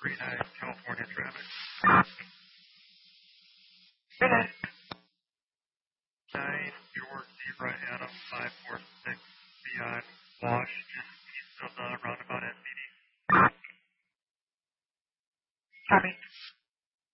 California traffic. 9 York Zebra Adam 546 beyond Wash, just east of the roundabout SCD. Copy.